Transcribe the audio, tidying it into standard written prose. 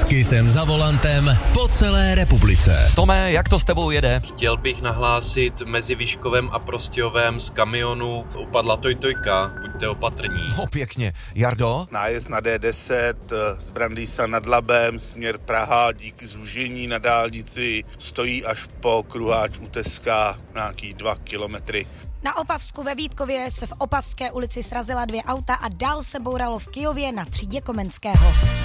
Kisem za volantem po celé republice. Tome, jak to s tebou jede? Chtěl bych nahlásit mezi Vyškovem a Prostějovem z kamionu upadla tojtojka, buďte opatrní. Pěkně. Jardo? Nájezd na D10 z Brandýsa nad Labem, směr Praha, díky zúžení na dálnici stojí až po kruháč u Teska, nějaký 2 kilometry. Na Opavsku ve Vítkově se v Opavské ulici srazila 2 auta a dál se bouralo v Kyjově na třídě Komenského.